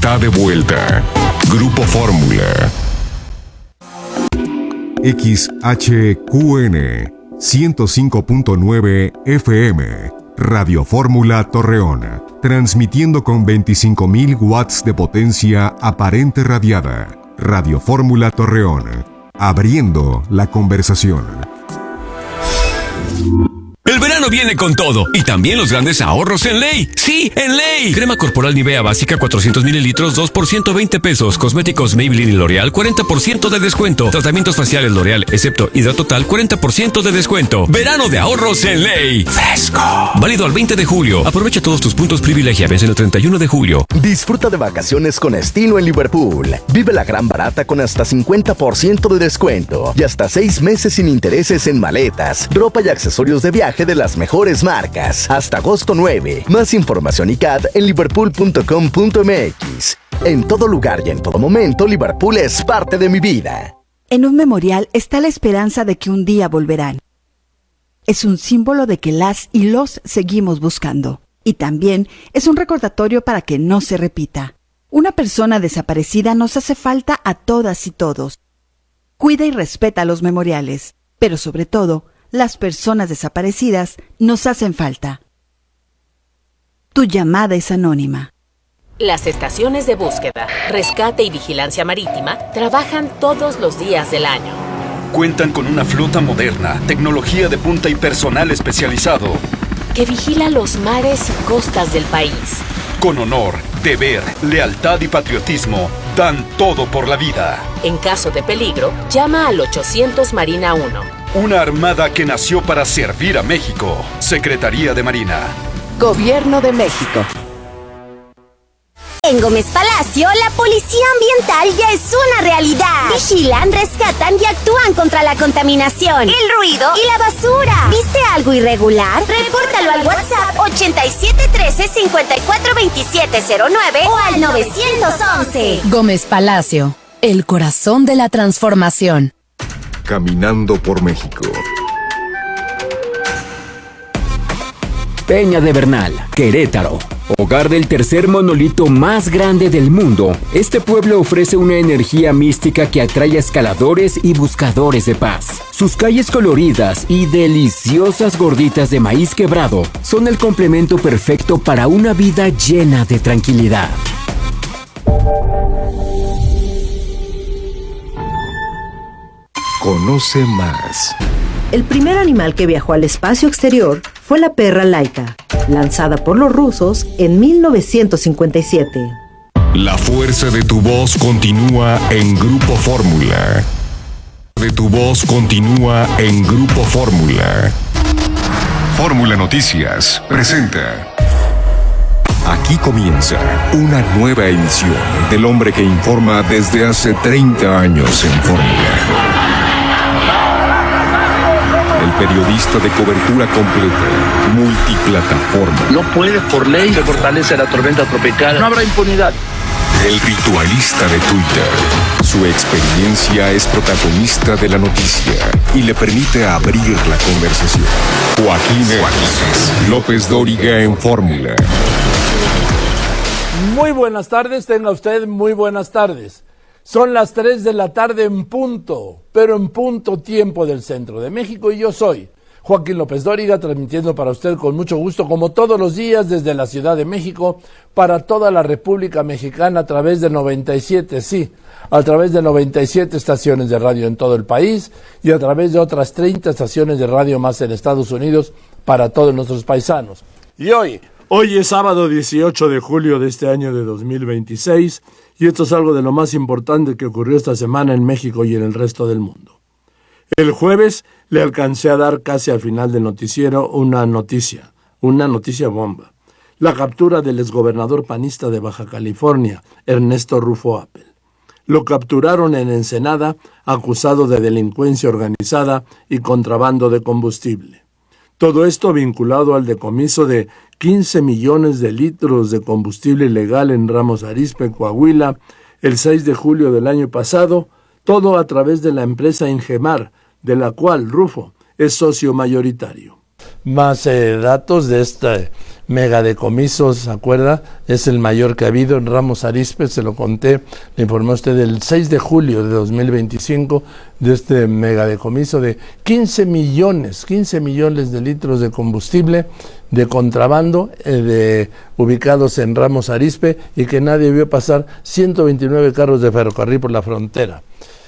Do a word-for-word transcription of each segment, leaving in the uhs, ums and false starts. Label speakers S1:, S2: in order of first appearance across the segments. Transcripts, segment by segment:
S1: está de vuelta. Grupo Fórmula. X H Q N ciento cinco punto nueve F M, Radio Fórmula Torreón, transmitiendo con veinticinco mil watts de potencia aparente radiada. Radio Fórmula Torreón, abriendo la conversación.
S2: El verano viene con todo, y también los grandes ahorros en Ley. ¡Sí, en Ley! Crema corporal Nivea básica cuatrocientos mililitros, dos por ciento veinte pesos. Cosméticos Maybelline y L'Oreal, cuarenta por ciento de descuento. Tratamientos faciales L'Oreal, excepto Hidratotal, cuarenta por ciento de descuento. Verano de ahorros en Ley. ¡Fresco! Válido al veinte de julio. Aprovecha todos tus puntos privilegia. Vence el treinta y uno de julio.
S3: Disfruta de vacaciones con estilo en Liverpool. Vive la gran barata con hasta cincuenta por ciento de descuento. Y hasta seis meses sin intereses en maletas, ropa y accesorios de viaje de las mejores marcas. Hasta agosto nueve. Más información y C A D en liverpool punto com punto m x. En todo lugar y en todo momento, Liverpool es parte de mi vida.
S4: En un memorial está la esperanza de que un día volverán. Es un símbolo de que las y los seguimos buscando. Y también es un recordatorio para que no se repita. Una persona desaparecida nos hace falta a todas y todos. Cuida y respeta los memoriales, pero sobre todo, las personas desaparecidas nos hacen falta. Tu llamada es anónima.
S5: Las estaciones de búsqueda, rescate y vigilancia marítima trabajan todos los días del año.
S6: Cuentan con una flota moderna, tecnología de punta y personal especializado
S5: que vigila los mares y costas del país.
S6: Con honor, deber, lealtad y patriotismo, dan todo por la vida.
S5: En caso de peligro, llama al ochocientos Marina uno.
S6: Una armada que nació para servir a México. Secretaría de Marina.
S7: Gobierno de México.
S8: En Gómez Palacio, la policía ambiental ya es una realidad. Vigilan, rescatan y actúan contra la contaminación, el ruido y la basura. ¿Viste algo irregular? Repórtalo al WhatsApp ochenta y siete trece cincuenta y cuatro veintisiete cero nueve o al nueve once.
S7: Gómez Palacio, el corazón de la transformación.
S1: Caminando por México.
S9: Peña de Bernal, Querétaro. Hogar del tercer monolito más grande del mundo, este pueblo ofrece una energía mística que atrae a escaladores y buscadores de paz. Sus calles coloridas y deliciosas gorditas de maíz quebrado son el complemento perfecto para una vida llena de tranquilidad.
S1: Conoce más.
S10: El primer animal que viajó al espacio exterior fue la perra Laika, lanzada por los rusos en mil novecientos cincuenta y siete.
S1: La fuerza de tu voz continúa en Grupo Fórmula. De tu voz continúa en Grupo Fórmula. Fórmula Noticias presenta. Aquí comienza una nueva emisión del hombre que informa desde hace treinta años en Fórmula. El periodista de cobertura completa, multiplataforma.
S11: No puede por ley se fortalece la tormenta tropical. No habrá impunidad.
S1: El ritualista de Twitter. Su experiencia es protagonista de la noticia y le permite abrir la conversación. Joaquín, Joaquín López Dóriga en Fórmula.
S12: Muy buenas tardes, tenga usted muy buenas tardes. Son las tres de la tarde en punto, pero en punto tiempo del centro de México, y yo soy Joaquín López Dóriga, transmitiendo para usted con mucho gusto, como todos los días, desde la Ciudad de México, para toda la República Mexicana, a través de noventa y siete, sí, a través de noventa y siete estaciones de radio en todo el país, y a través de otras treinta estaciones de radio más en Estados Unidos, para todos nuestros paisanos. Y hoy, hoy es sábado dieciocho de julio de este año de dos mil veintiséis, y esto es algo de lo más importante que ocurrió esta semana en México y en el resto del mundo. El jueves le alcancé a dar casi al final del noticiero una noticia, una noticia bomba. La captura del exgobernador panista de Baja California, Ernesto Rufo Appel. Lo capturaron en Ensenada, acusado de delincuencia organizada y contrabando de combustible. Todo esto vinculado al decomiso de quince millones de litros de combustible ilegal en Ramos Arizpe, Coahuila, el seis de julio del año pasado, todo a través de la empresa Ingemar, de la cual Rufo es socio mayoritario. más eh, datos de este megadecomiso, ¿se acuerda? Es el mayor que ha habido en Ramos Arizpe, se lo conté, le informé a usted el seis de julio de dos mil veinticinco de este megadecomiso de quince millones, quince millones de litros de combustible de contrabando eh, de, ubicados en Ramos Arizpe y que nadie vio pasar ciento veintinueve carros de ferrocarril por la frontera.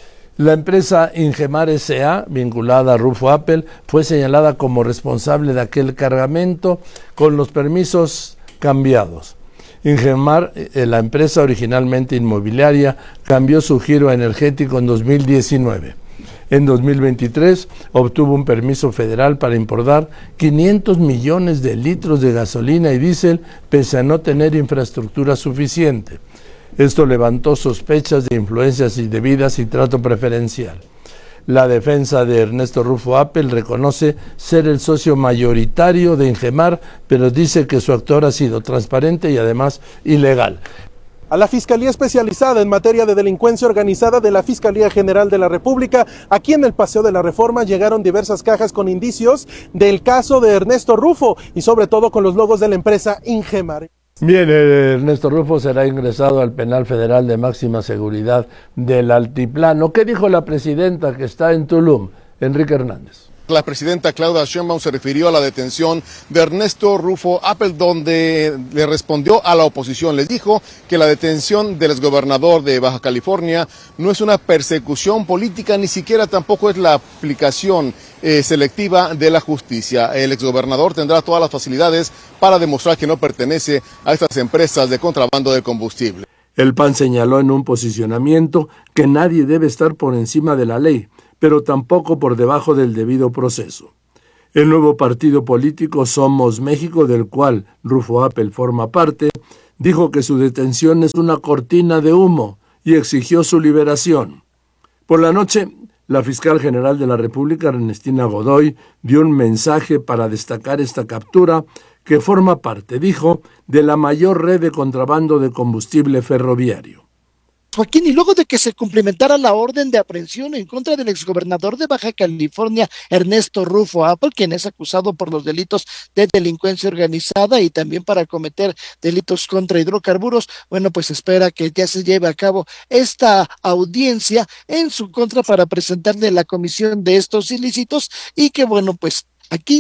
S12: La empresa Ingemar S A, vinculada a Rufo Appel, fue señalada como responsable de aquel cargamento con los permisos cambiados. Ingemar, eh, la empresa originalmente inmobiliaria, cambió su giro energético en dos mil diecinueve. En dos mil veintitrés obtuvo un permiso federal para importar quinientos millones de litros de gasolina y diésel pese a no tener infraestructura suficiente. Esto levantó sospechas de influencias indebidas y trato preferencial. La defensa de Ernesto Rufo Appel reconoce ser el socio mayoritario de Ingemar, pero dice que su actor ha sido transparente y además ilegal.
S13: A la Fiscalía Especializada en Materia de Delincuencia Organizada de la Fiscalía General de la República, aquí en el Paseo de la Reforma, llegaron diversas cajas con indicios del caso de Ernesto Rufo y sobre todo con los logos de la empresa Ingemar.
S12: Bien, Ernesto Rufo será ingresado al penal federal de máxima seguridad del Altiplano. ¿Qué dijo la presidenta que está en Tulum, Enrique Hernández?
S14: La presidenta Claudia Sheinbaum se refirió a la detención de Ernesto Rufo Appel, donde le respondió a la oposición. Les dijo que la detención del exgobernador de Baja California no es una persecución política, ni siquiera tampoco es la aplicación eh, selectiva de la justicia. El exgobernador tendrá todas las facilidades para demostrar que no pertenece a estas empresas de contrabando de combustible.
S12: El P A N señaló en un posicionamiento que nadie debe estar por encima de la ley, pero tampoco por debajo del debido proceso. El nuevo partido político Somos México, del cual Rufo Appel forma parte, dijo que su detención es una cortina de humo y exigió su liberación. Por la noche, la fiscal general de la República, Ernestina Godoy, dio un mensaje para destacar esta captura que forma parte, dijo, de la mayor red de contrabando de combustible ferroviario.
S15: Joaquín, y luego de que se cumplimentara la orden de aprehensión en contra del exgobernador de Baja California, Ernesto Rufo Appel, quien es acusado por los delitos de delincuencia organizada y también para cometer delitos contra hidrocarburos, bueno, pues espera que ya se lleve a cabo esta audiencia en su contra para presentarle la comisión de estos ilícitos y que, bueno, pues aquí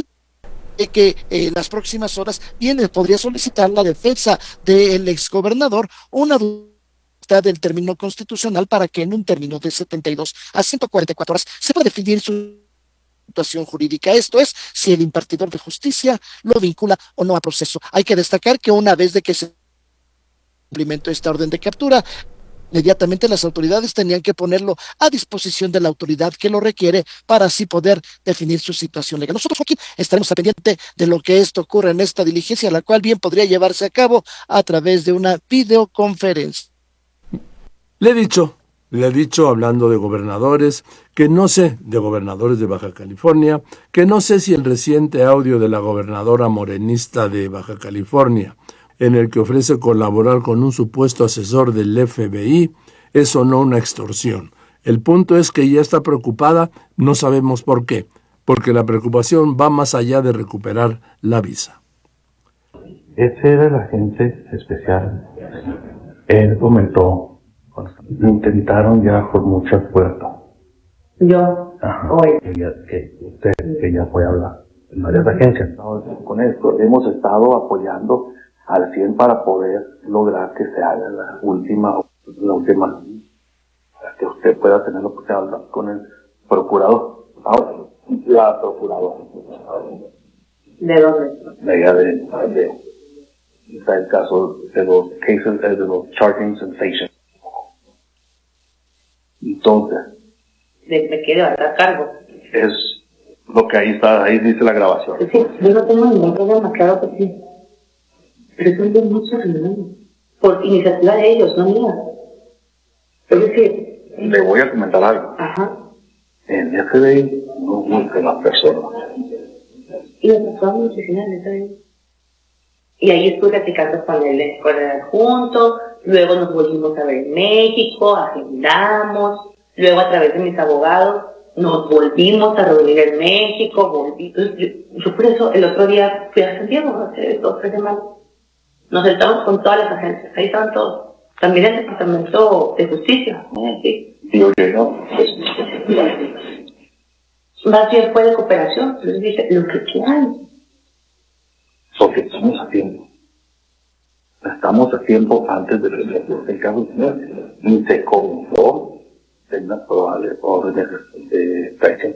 S15: que en eh, las próximas horas viene, podría solicitar la defensa del exgobernador una del término constitucional para que en un término de setenta y dos a ciento cuarenta y cuatro horas se pueda definir su situación jurídica, esto es, si el impartidor de justicia lo vincula o no a proceso. Hay que destacar que una vez de que se cumplimentó esta orden de captura, inmediatamente las autoridades tenían que ponerlo a disposición de la autoridad que lo requiere para así poder definir su situación legal. Nosotros aquí estaremos pendientes de lo que esto ocurra en esta diligencia, la cual bien podría llevarse a cabo a través de una videoconferencia.
S12: Le he dicho, le he dicho, hablando de gobernadores, que no sé, de gobernadores de Baja California, que no sé si el reciente audio de la gobernadora morenista de Baja California, en el que ofrece colaborar con un supuesto asesor del F B I, es o no una extorsión. El punto es que ella está preocupada, no sabemos por qué, porque la preocupación va más allá de recuperar la visa.
S16: Ese era el agente especial. Él comentó, intentaron ya por muchas puertas.
S17: Yo,
S16: Ajá.
S17: hoy.
S16: Que, ya, que usted, que ya fue a hablar en varias agencias. Con esto hemos estado apoyando al cien para poder lograr que se haga la última, la última, que usted pueda tener la oportunidad de hablar con el procurador. Ahora, la procuradora.
S17: ¿De dónde?
S16: De allá de, de, está el caso de los cases, de los charging sensations. Entonces,
S17: de me quiere dar a cargo.
S16: Es lo que ahí está, ahí dice la grabación.
S17: Sí, yo no tengo ningún problema, claro que sí. Pero son de muchos hermanos. Por iniciativa de ellos, no mía. Es decir,
S16: le voy a comentar algo.
S17: Ajá.
S16: En F B I no buscan las personas.
S17: Y nos pasamos en oficina de F B I. Y ahí estuve platicando con el, con el adjunto, luego nos volvimos a ver en México, agendamos, luego a través de mis abogados, nos volvimos a reunir en México, volví, yo, yo por eso el otro día fui a San Diego, hace dos, tres semanas. Nos sentamos con todas las agencias, ahí estaban todos. También el Departamento de Justicia, ¿eh? Sí.
S16: Y oye, no, pues,
S17: más bien fue de cooperación, les dice, lo que quieran.
S16: Porque estamos a tiempo. Estamos a tiempo antes de que el caso ni se comenzó en una probable orden de traición.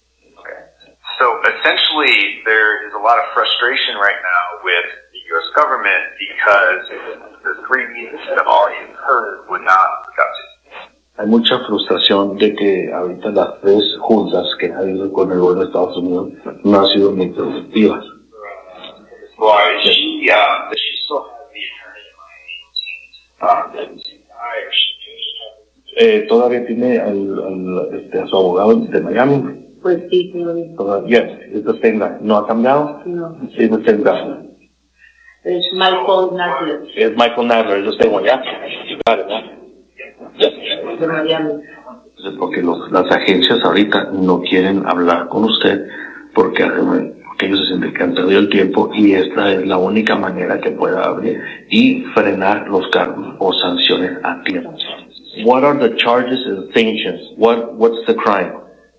S18: So essentially, there is a lot of frustration right now with the U S government because the three meetings that all you've heard were not productive.
S16: Hay mucha frustración de que ahorita las tres juntas que ha habido con el gobierno de Estados Unidos no han sido muy productivas.
S18: Well, she, uh, she still has the attorney in Miami team. Uh,
S16: eh, todavía tiene al, al, este, a su abogado de Miami.
S17: Pues sí, sí.
S16: Yes, it's the same guy. ¿No ha cambiado?
S17: No.
S16: It's the same guy.
S17: Es Michael Nadler.
S16: Es Michael Nadler, it's the same one, yeah? You got it, yeah? Yes.
S17: De Miami.
S16: Porque los, las agencias ahorita no quieren hablar con usted porque, porque ellos se sienten que han perdido el tiempo y esta es la única manera que pueda abrir y frenar los cargos o sanciones a tiempo. What are the charges and sanctions? What, what's the crime?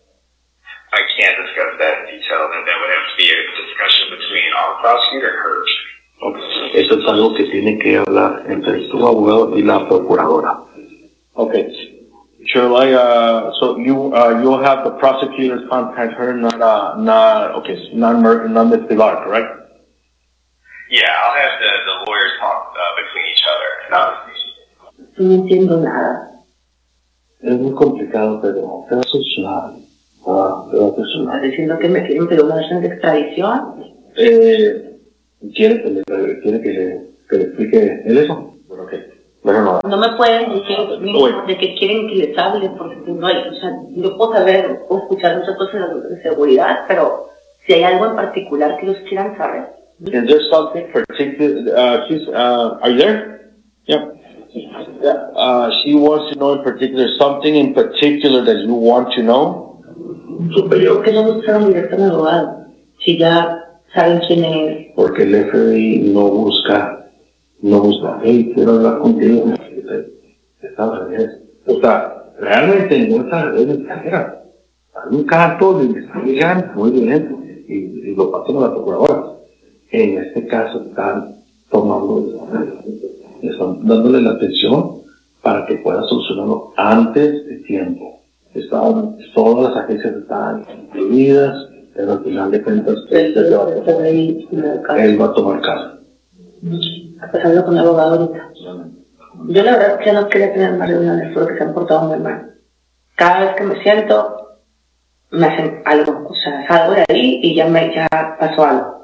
S18: I can't discuss that in detail, and that would have to be a discussion between our prosecutor and her.
S16: Okay. Eso es algo que tiene que hablar entre tu abogado y la procuradora.
S19: Okay. Shirley, uh, so you, uh, you'll have the prosecutors contact her, not, uh, not, okay, not, not Miz Pilar, correct?
S18: Yeah, I'll have the, the lawyers talk uh, between each other. Uh,
S17: no entiendo nada.
S16: Es muy complicado, pero te va a solucionar. Ah, te va a solucionar.
S17: ¿Estás diciendo que me quieren pedir una orden de extradición?
S16: Eh, ¿quiere que le, quiere que le, que le explique él eso? Bueno, ¿qué? Bueno, no.
S17: No me pueden decir de que quieren que les hable, porque no hay, o sea, yo puedo saber o escuchar muchas cosas de seguridad, pero si hay algo en particular que ellos quieran saber.
S19: Is there something particular, uh, she's, uh, are you there? Yeah. Yeah. Uh, she wants to know in particular, something in particular that you want to know?
S17: Superior que no buscaron directo a mi abogado, si ya saben quién es.
S16: Porque el F B I no busca, no busca, hey, quiero hablar contigo. Está al revés. O sea, realmente no está al revés de carrera. Hay un caso de investigación muy bien y, y lo pasamos a la procuradora. En este caso están tomando, están dándole la atención para que pueda solucionarlo antes de tiempo. Están, todas las agencias están incluidas, pero al final de cuentas él, él va a tomar caso.
S17: A pesar de con el abogado ahorita. Yo la verdad es que no quería tener más reuniones porque se han portado muy mal. Cada vez que me siento, me hacen algo, o sea, salgo de ahí y ya me ya pasó algo.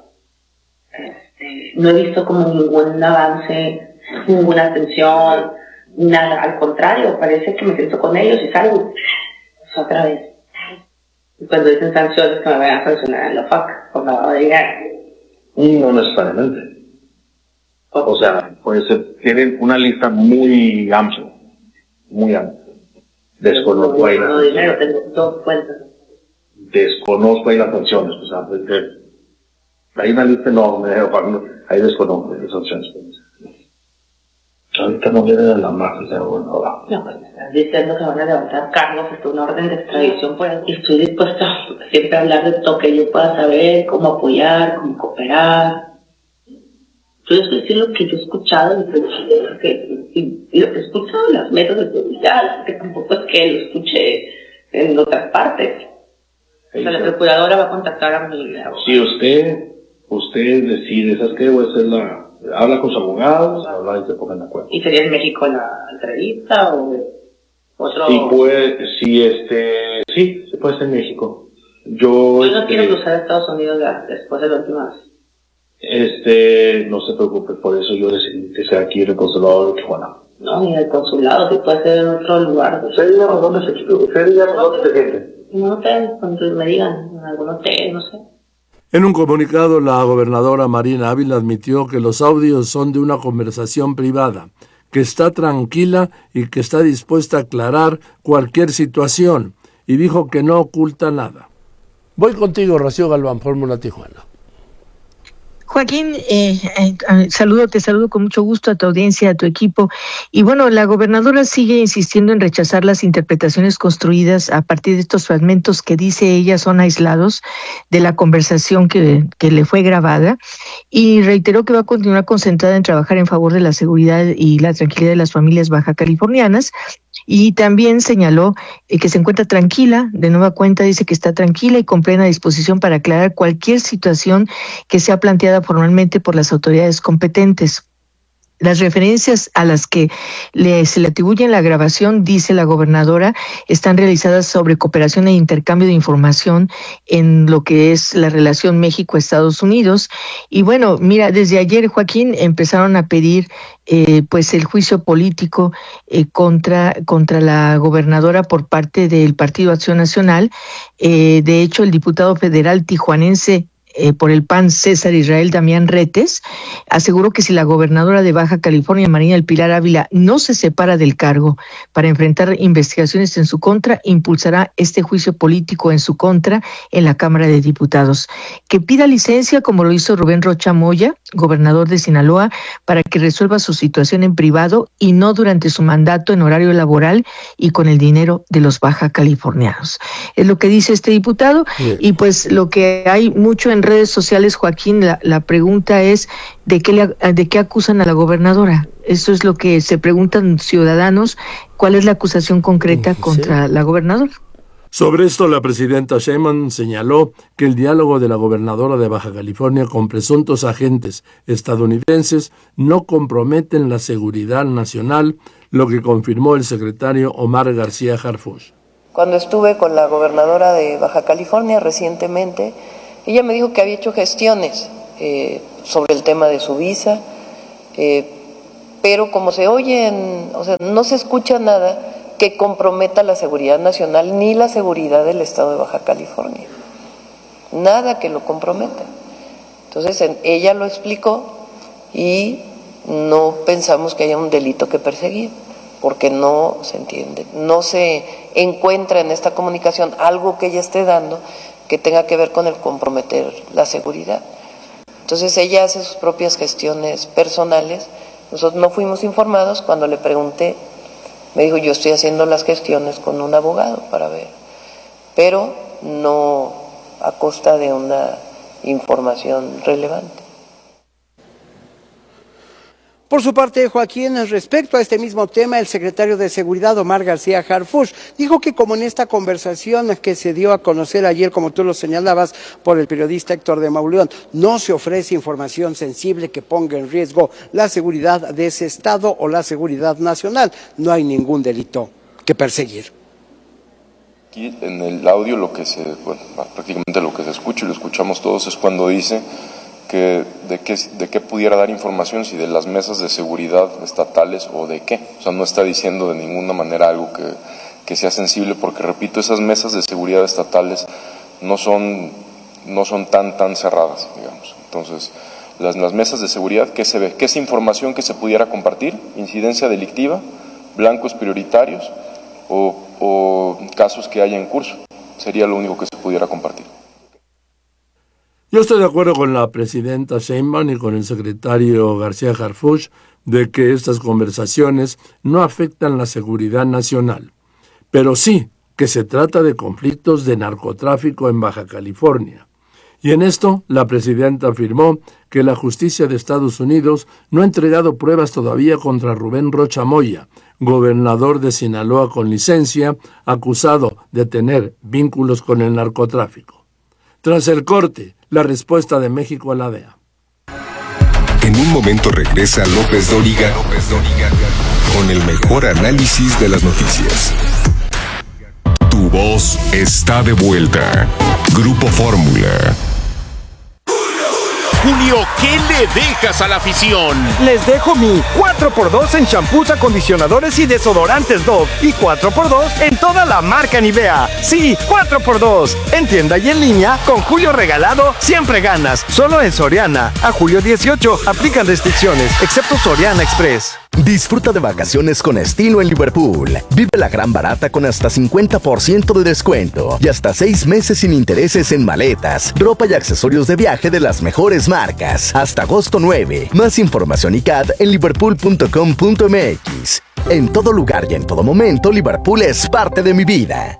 S17: Este, no he visto como ningún avance, ninguna atención, nada, al contrario, parece que me siento con ellos y salgo otra vez. Y cuando dicen sanciones que me vayan a sancionar en la F A C por lavado de dinero.
S16: No necesariamente. O sea, pues tienen una lista muy amplia, muy amplia. Desconozco ahí
S17: las dinero, tengo dos cuentas.
S16: Desconozco ahí las sanciones, o sea, pues, hay una lista enorme, ahí desconozco las sanciones. Ahorita no viene de la marca de gobernadora.
S17: No, pues me están diciendo que van a levantar cargos, está una orden de extradición por ahí. Y estoy dispuesta a siempre hablar de todo que yo pueda saber, cómo apoyar, cómo cooperar. Yo les voy a decir lo que yo he escuchado y, que, y, y lo que he escuchado en las mesas de seguridad, que tampoco es que lo escuché en otras partes. O sea, la procuradora va a contactar a mi abogado.
S16: Si usted, usted decide, ¿sabes qué? Voy a hacer la... Habla con sus abogados, habla y se pongan de acuerdo.
S17: ¿Y sería en México la entrevista o otro?
S16: Sí, puede, sí, este, sí, se puede hacer en México. Yo,
S17: Yo no
S16: este,
S17: quiero cruzar a Estados Unidos después de la última vez.
S16: Este, no se preocupe, por eso yo decidí que sea aquí en el consulado de Tijuana.
S17: No, ni en el consulado, si puede ser en otro lugar.
S16: ¿Usted díganos dónde se quiere? ¿Usted díganos dónde se quiere?
S17: En un hotel, cuando me digan, en algún hotel, no sé.
S12: En un comunicado, la gobernadora Marina Ávila admitió que los audios son de una conversación privada, que está tranquila y que está dispuesta a aclarar cualquier situación, y dijo que no oculta nada. Voy contigo, Rocío Galván, Fórmula Tijuana.
S20: Joaquín, eh, eh, saludo, te saludo con mucho gusto a tu audiencia, a tu equipo. Y bueno, la gobernadora sigue insistiendo en rechazar las interpretaciones construidas a partir de estos fragmentos que dice ella son aislados de la conversación que, que le fue grabada, y reiteró que va a continuar concentrada en trabajar en favor de la seguridad y la tranquilidad de las familias baja californianas. Y también señaló eh, que se encuentra tranquila, de nueva cuenta dice que está tranquila y con plena disposición para aclarar cualquier situación que sea planteada formalmente por las autoridades competentes. Las referencias a las que le, se le atribuye en la grabación, dice la gobernadora, están realizadas sobre cooperación e intercambio de información en lo que es la relación México-Estados Unidos. Y bueno, mira, desde ayer, Joaquín, empezaron a pedir eh, pues el juicio político eh, contra, contra la gobernadora por parte del Partido Acción Nacional. Eh, de hecho, el diputado federal tijuanense Eh, por el P A N, César Israel Damián Retes, aseguró que si la gobernadora de Baja California, Marina del Pilar Ávila, no se separa del cargo para enfrentar investigaciones en su contra, impulsará este juicio político en su contra en la Cámara de Diputados. Que pida licencia, como lo hizo Rubén Rocha Moya, gobernador de Sinaloa, para que resuelva su situación en privado y no durante su mandato en horario laboral y con el dinero de los baja californianos. Es lo que dice este diputado. Bien. Y pues lo que hay mucho en redes sociales, Joaquín, la, la pregunta es ¿de qué, le, de qué acusan a la gobernadora? Eso es lo que se preguntan ciudadanos, ¿cuál es la acusación concreta contra la gobernadora?
S12: Sobre esto, la presidenta Sheinbaum señaló que el diálogo de la gobernadora de Baja California con presuntos agentes estadounidenses no comprometen la seguridad nacional, lo que confirmó el secretario Omar García Harfuch.
S21: Cuando estuve con la gobernadora de Baja California recientemente, ella me dijo que había hecho gestiones eh, sobre el tema de su visa, eh, pero como se oye, en, o sea, no se escucha nada que comprometa la seguridad nacional ni la seguridad del estado de Baja California. Nada que lo comprometa. Entonces en, ella lo explicó y no pensamos que haya un delito que perseguir, porque no se entiende, no se encuentra en esta comunicación algo que ella esté dando que tenga que ver con el comprometer la seguridad. Entonces ella hace sus propias gestiones personales. Nosotros no fuimos informados. Cuando le pregunté, me dijo, yo estoy haciendo las gestiones con un abogado para ver, pero no a costa de una información relevante.
S22: Por su parte, Joaquín, respecto a este mismo tema, el secretario de Seguridad, Omar García Harfuch, dijo que como en esta conversación que se dio a conocer ayer, como tú lo señalabas, por el periodista Héctor de Mauleón, no se ofrece información sensible que ponga en riesgo la seguridad de ese estado o la seguridad nacional. No hay ningún delito que perseguir.
S23: Aquí en el audio lo que se, bueno, prácticamente lo que se escucha y lo escuchamos todos es cuando dice que de qué, de qué pudiera dar información, si de las mesas de seguridad estatales o de qué. O sea, no está diciendo de ninguna manera algo que, que sea sensible, porque repito, esas mesas de seguridad estatales no son, no son tan, tan cerradas, digamos. Entonces, las, las mesas de seguridad, ¿qué se ve? ¿Qué es información que se pudiera compartir? ¿Incidencia delictiva? ¿Blancos prioritarios? O, o casos que haya en curso. Sería lo único que se pudiera compartir.
S12: Yo estoy de acuerdo con la presidenta Sheinbaum y con el secretario García Harfuch de que estas conversaciones no afectan la seguridad nacional, pero sí que se trata de conflictos de narcotráfico en Baja California. Y en esto, la presidenta afirmó que la justicia de Estados Unidos no ha entregado pruebas todavía contra Rubén Rocha Moya, gobernador de Sinaloa con licencia, acusado de tener vínculos con el narcotráfico. Tras el corte, la respuesta de México a la D E A.
S1: En un momento regresa López Dóriga, López Dóriga con el mejor análisis de las noticias. Tu voz está de vuelta. Grupo Fórmula.
S24: Julio, ¿qué le dejas a la afición?
S25: Les dejo mi cuatro por dos en champús, acondicionadores y desodorantes Dove y cuatro por dos en toda la marca Nivea. Sí, cuatro por dos. En tienda y en línea, con Julio regalado, siempre ganas. Solo en Soriana. A julio dieciocho, aplican restricciones, excepto Soriana Express.
S2: Disfruta de vacaciones con estilo en Liverpool. Vive la gran barata con hasta cincuenta por ciento de descuento y hasta seis meses sin intereses en maletas, ropa y accesorios de viaje de las mejores marcas. Hasta agosto nueve. Más información y C A D en liverpool punto com punto m x. En todo lugar y en todo momento, Liverpool es parte de mi vida.